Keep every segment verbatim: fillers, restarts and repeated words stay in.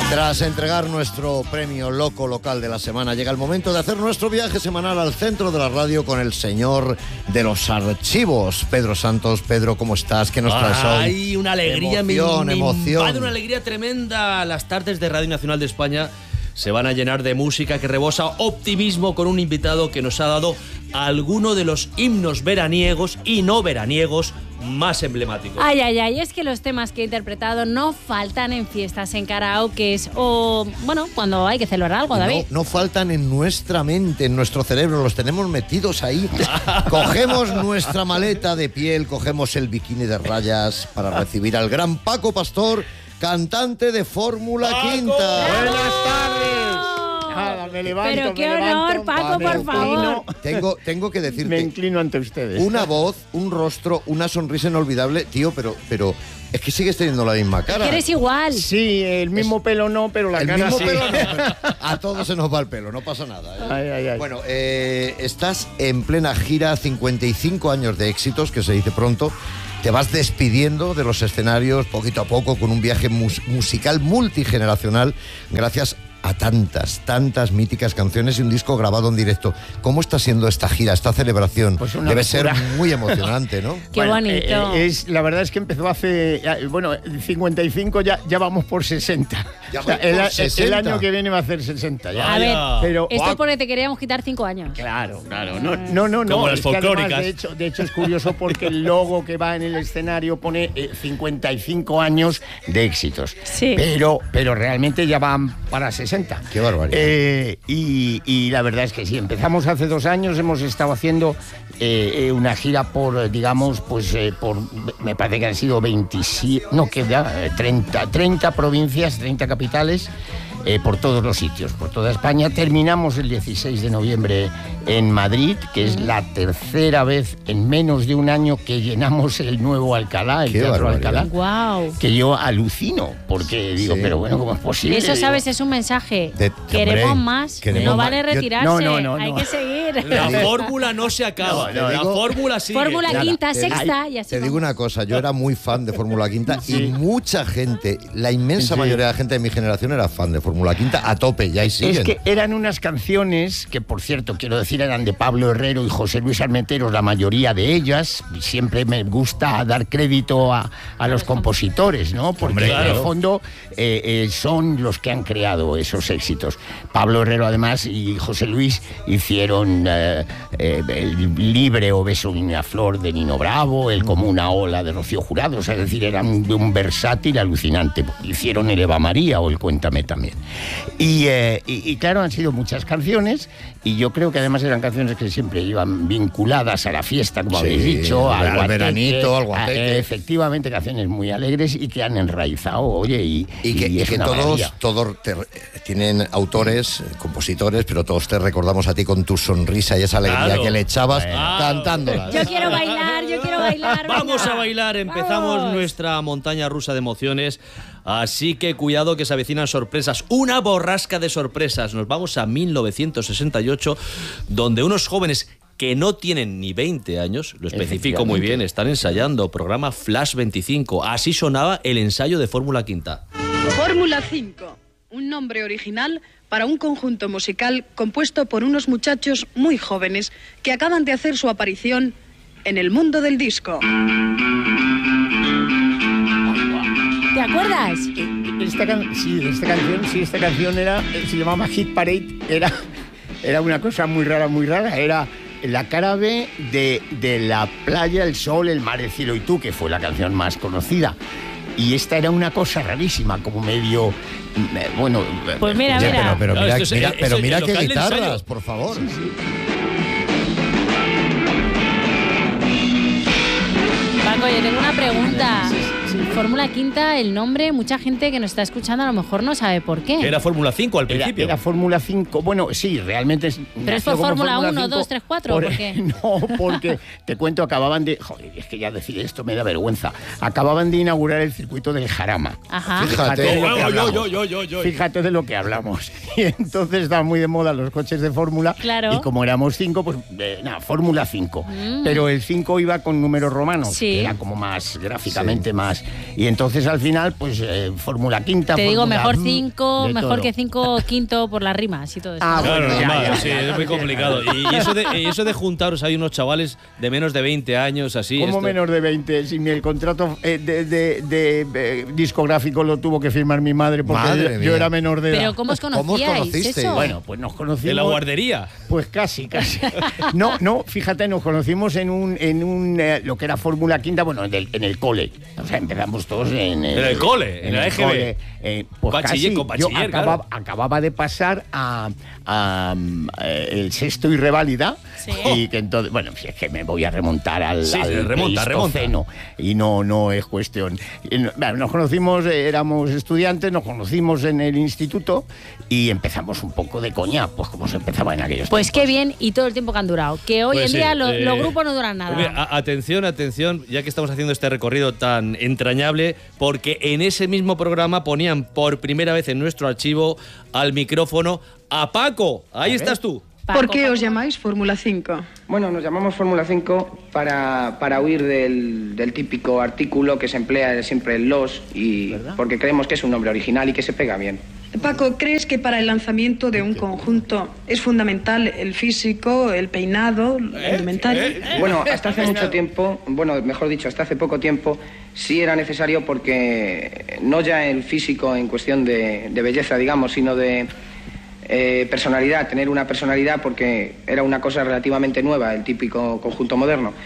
Tras entregar nuestro premio Loco Local de la semana, llega el momento de hacer nuestro viaje semanal al centro de la radio con el señor de los archivos, Pedro Santos. Pedro, ¿cómo estás? ¿Qué nos traes hoy? Ay, una alegría, emoción, me, me emoción. invade una alegría tremenda. Las tardes de Radio Nacional de España se van a llenar de música que rebosa optimismo con un invitado que nos ha dado alguno de los himnos veraniegos y no veraniegos más emblemáticos. Ay, ay, ay, es que los temas que he interpretado no faltan en fiestas, en karaokes o, bueno, cuando hay que celebrar algo, David. No, no faltan en nuestra mente, en nuestro cerebro, los tenemos metidos ahí. Cogemos nuestra maleta de piel, cogemos el bikini de rayas para recibir al gran Paco Pastor, cantante de Fórmula Quinta. Buenas tardes. Nada, me levanto, Pero qué me honor, levanto, Paco, me por favor. inclino. Tengo, tengo que decirte, Me inclino ante ustedes. una voz, un rostro, una sonrisa inolvidable, tío, pero, pero es que sigues teniendo la misma cara. Eres igual. Sí, el mismo Es- pelo no, pero la El cara mismo sí. pelo no. A todos se nos va el pelo, no pasa nada, ¿eh? Ay, ay, ay. Bueno, eh, estás en plena gira, cincuenta y cinco años de éxitos, que se dice pronto. Te vas despidiendo de los escenarios poquito a poco con un viaje mus- musical multigeneracional gracias a tantas, tantas míticas canciones y un disco grabado en directo. ¿Cómo está siendo esta gira, esta celebración? Pues una Debe locura. ser muy emocionante, ¿no? Qué Bueno, bonito. eh, es, la verdad es que empezó hace, eh, bueno, cincuenta y cinco, ya, ya vamos por sesenta. Ya O sea, vais el, por el sesenta. año que viene va a hacer sesenta ya. A ver, Pero, esto ah, porque te queríamos quitar cinco años. Claro, claro. No, no, no. no. Como las Es que además, folclóricas. de, hecho, de hecho, es curioso porque el logo que va en el escenario pone eh, cincuenta y cinco años de éxitos. Sí. Pero, pero realmente ya van para sesenta. Qué barbaridad. Eh, y, y la verdad es que sí, empezamos hace dos años, hemos estado haciendo eh, eh, una gira por, digamos, pues eh, por, me parece que han sido veintisiete, no, que ya, eh, treinta, treinta provincias, treinta capitales, eh, por todos los sitios, por toda España. Terminamos el dieciséis de noviembre en Madrid, que es la tercera vez en menos de un año que llenamos el nuevo Alcalá, el Qué Teatro barbaridad. Alcalá. Wow. Que yo alucino, porque digo, Sí. pero bueno, ¿cómo es posible? Eso, Digo, sabes, es un mensaje. De- Queremos hombre, más. queremos no más. vale Yo- retirarse. No, no, no, Hay no. que seguir. La fórmula no se acaba. No, no, la digo- fórmula sigue. Fórmula Nada, quinta, te- sexta y así. Te digo vamos. una cosa, yo era muy fan de Fórmula Quinta Sí. y mucha gente, la inmensa Sí. mayoría de la gente de mi generación era fan de Fórmula Quinta a tope, ya y siguen. Es que eran unas canciones que, por cierto, quiero decir, eran de Pablo Herrero y José Luis Armenteros, la mayoría de ellas. Siempre me gusta dar crédito a, a los compositores, ¿no? Porque Hombre, claro. en el fondo eh, eh, son los que han creado esos éxitos. Pablo Herrero, además, y José Luis hicieron eh, eh, el Libre o Beso de una flor de Nino Bravo, el Como una ola de Rocío Jurado, o sea, es decir, eran de un versátil alucinante. Hicieron el Eva María o el Cuéntame también. Y, eh, y, y claro, han sido muchas canciones y yo creo que además eran canciones que siempre iban vinculadas a la fiesta, como Sí, habéis dicho, al guateque, veranito, al a- guateque. efectivamente, canciones muy alegres y que han enraizado, oye, y, Y que, y y es que una todos, maravilla. todos te- tienen autores, eh, compositores, pero todos te recordamos a ti con tu sonrisa y esa alegría Claro. que le echabas Bueno. cantándolas. Yo quiero bailar, yo quiero bailar. Vamos venga. a bailar, empezamos Vamos. nuestra montaña rusa de emociones, así que cuidado que se avecinan sorpresas, una borrasca de sorpresas. Nos vamos a mil novecientos sesenta y ocho, donde unos jóvenes que no tienen ni veinte años, lo especifico muy bien, están ensayando programa Flash veinticinco, así sonaba el ensayo de Fórmula Quinta. Fórmula cinco, un nombre original para un conjunto musical compuesto por unos muchachos muy jóvenes que acaban de hacer su aparición en el mundo del disco. ¿Te acuerdas? Esta, can- sí, esta canción, sí, esta canción era, se llamaba Hit Parade, era, era una cosa muy rara, muy rara, era la cara B de, de La playa, el sol, el mar, el cielo y tú, que fue la canción más conocida. Y esta era una cosa rarísima, como medio, eh, bueno... Pues mira, Oye, mira. pero, pero No, mira, esto es- mira, es pero el mira local qué del guitarras, ensayo. por favor. Paco, yo tengo una pregunta. Fórmula Quinta, el nombre, mucha gente que nos está escuchando a lo mejor no sabe por qué. Era Fórmula cinco al Era, principio. era Fórmula cinco, bueno, sí, realmente es... Pero es por nació como Fórmula uno, cinco dos, tres, cuatro, por- ¿por qué? No, porque te cuento, acababan de... Joder, es que ya decir esto me da vergüenza. Acababan de inaugurar el circuito del Jarama. Ajá. Fíjate. de lo que Oh, yo, hablamos. yo, yo, yo, yo. Fíjate de lo que hablamos. Y entonces estaban muy de moda los coches de Fórmula. Claro. Y como éramos cinco, pues eh, nada, Fórmula cinco. Pero el cinco iba con números romanos, Sí. que era como más gráficamente más. Y entonces al final, pues eh, Fórmula Quinta. Te digo, Fórmula mejor M, cinco, de mejor todo. que cinco quinto por las rimas y todo eso. Ah, Claro, bueno, ya, normal, ya, sí, ya, es muy complicado. Y, y eso de, y eso de juntaros, hay unos chavales de menos de veinte años, así. ¿Cómo esto- menos de veinte? Si mi el contrato eh, de, de- de, eh, discográfico lo tuvo que firmar mi madre porque Madre yo, mía. yo era menor de edad. Pero ¿cómo os ¿Cómo os conocíais? conocisteis? Eso? Bueno, pues nos conocimos. ¿En la guardería? Pues casi, casi. No, no, fíjate, nos conocimos en un, en un eh, lo que era Fórmula Quinta, bueno, en el, en el cole. O sea, empezamos todos en el, En el cole, en la el E G B. cole. Eh, pues Bachiller, casi, con bachiller, yo acababa, claro. acababa de pasar a, a, mm, eh, el sexto y reválida. Sí. Y que entonces, bueno, si es que me voy a remontar al, Sí, al remonta, Pleistoceno, y no, no es cuestión. Y no- bueno, nos conocimos, eh, éramos estudiantes, nos conocimos en el instituto y empezamos un poco de coña, pues como se empezaba en aquellos Pues qué tiempos. bien y todo el tiempo que han durado. Que hoy Pues en sí, día lo- eh, los grupos no duran pues mira, nada. a- atención, atención, ya que estamos haciendo este recorrido tan entrañable, porque en ese mismo programa ponían por primera vez en nuestro archivo al micrófono a Paco. Ahí estás tú. Paco, ¿Por qué Paco. os llamáis Fórmula cinco? Bueno, nos llamamos Fórmula cinco para, para huir del, del típico artículo que se emplea siempre en los y porque creemos que es un nombre original y que se pega bien. Paco, ¿crees que para el lanzamiento de un conjunto es fundamental el físico, el peinado, la indumentaria? Bueno, hasta hace mucho tiempo, bueno, mejor dicho, hasta hace poco tiempo, sí era necesario porque no ya el físico en cuestión de, de belleza, digamos, sino de eh, personalidad, tener una personalidad porque era una cosa relativamente nueva, el típico conjunto moderno.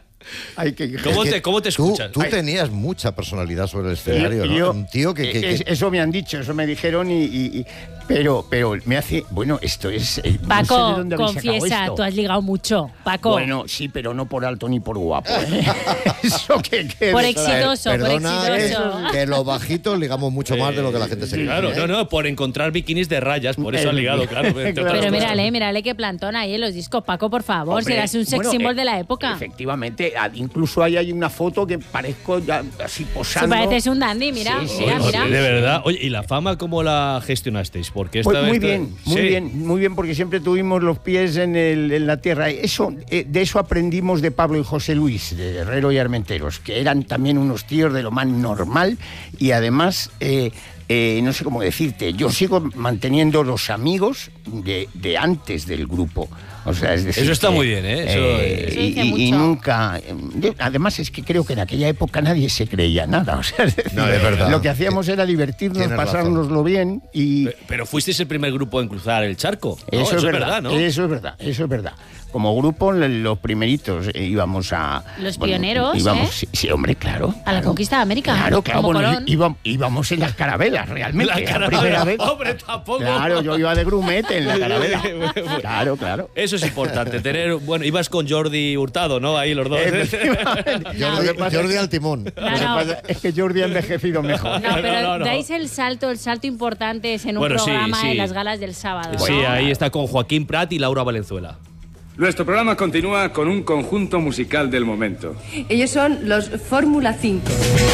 Hay que... ¿Cómo Es te, que cómo te tú- escuchas? Tú, Ay. tenías mucha personalidad sobre el escenario, ¿no? Yo- Un tío que... que- es- que- eso me han dicho, eso me dijeron y... y- y- pero, pero me hace... Bueno, esto es... eh, no sé de Paco, dónde habéis sacado confiesa, esto. tú has ligado mucho. Paco, Bueno, sí, pero no por alto ni por guapo. ¿eh? Eso que quede por claro. exitoso, por Perdona, exitoso. que los bajitos ligamos mucho más de lo que la gente se cree. Claro, ¿eh? no, no, por encontrar bikinis de rayas, por eso han ligado, claro. entre Claro. otras Pero cosas. mírale, mírale qué plantón ahí en los discos. Paco, por favor, Hombre, serás un sex bueno, symbol eh, de la época. Efectivamente, ah, incluso ahí hay una foto que parezco ya así Si posando. pareces un dandy, mira, Sí, sí, mira, sí, mira. De verdad. Oye, ¿y la fama cómo la gestionasteis? Porque esta Pues muy vez- bien, muy Sí. bien, muy bien, porque siempre tuvimos los pies en, el- en la tierra. Eso, eh, de eso aprendimos de Pablo y José Luis, de Herrero y Armenteros, que eran también unos tíos de lo más normal y además, eh, eh, no sé cómo decirte, yo sigo manteniendo los amigos de, de antes del grupo. O sea, es decir, Eso está que, muy bien, ¿eh? Eso, eh, Eso y, dice y- y mucho. nunca... eh, yo- además es que creo que en aquella época nadie se creía nada. O sea, es decir, No, es verdad. lo que hacíamos era divertirnos, Tienes razón. pasárnoslo bien y... Pe- Pero fuisteis el primer grupo en cruzar el charco. ¿no? Eso, es verdad, ¿no? Eso es verdad, eso es verdad. Como grupo, le- los primeritos eh, íbamos a... Los pioneros, íbamos, ¿eh? sí, sí, hombre, claro. A la claro. conquista de América, Claro, claro, como bueno, Colón. íbamos, íbamos en las carabelas, realmente. La la carabela, primera vez. hombre, tampoco. Claro, yo iba de grumete en la carabela. Bueno. Claro, claro. Eso es importante, tener... Bueno, ibas con Jordi Hurtado, ¿no? Ahí los dos. Efectivamente. Jordi, Lo que pasa Jordi es- al timón. lo que No, no. pasa es que Jordi ha envejecido mejor. No, pero No, no, no. dais el salto, el salto importante es en un Bueno, sí, programa sí. en las galas del sábado. Sí, ¿no? ahí está con Joaquín Prat y Laura Valenzuela. Nuestro programa continúa con un conjunto musical del momento. Ellos son los Fórmula cinco.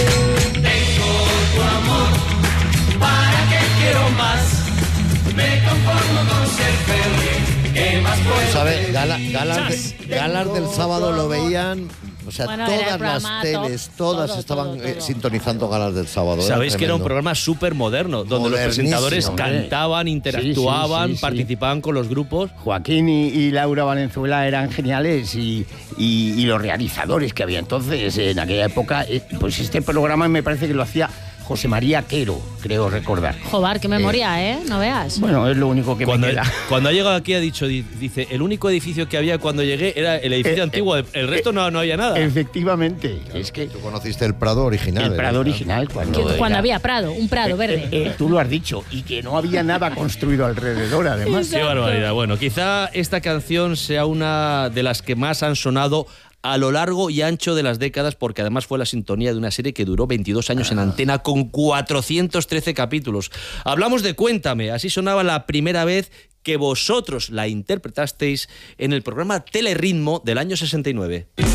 Tú sabes, gala- galas, de- galas del sábado lo veían... O sea, Bueno, era el todas las programa teles, top, todas todo, estaban todo, eh, todo. sintonizando galas del sábado. Era Sabéis que era un tremendo. programa súper moderno, donde los Modernísimo, presentadores hombre. cantaban, interactuaban, Sí, sí, sí, sí. participaban con los grupos. Joaquín y, y Laura Valenzuela eran geniales y, y- y los realizadores que había entonces en aquella época, eh, pues este programa me parece que lo hacía José María Quero, creo recordar. Jobar, qué memoria, ¿eh? No veas. Bueno, es lo único que Cuando, me queda. cuando ha llegado aquí ha dicho, di- dice, el único edificio que había cuando llegué era el edificio Eh, antiguo, el el resto no, no había nada. Efectivamente, es que Tú conociste el Prado original. el ¿eh? Prado original cuando, Que- cuando era- había Prado, un Prado verde. Eh, eh, tú lo has dicho, y que no había nada construido alrededor, además. Qué barbaridad. Bueno, quizá esta canción sea una de las que más han sonado a lo largo y ancho de las décadas, porque además fue la sintonía de una serie que duró veintidós años en antena con cuatrocientos trece capítulos. Hablamos de Cuéntame, así sonaba la primera vez que vosotros la interpretasteis en el programa Telerritmo del año sesenta y nueve.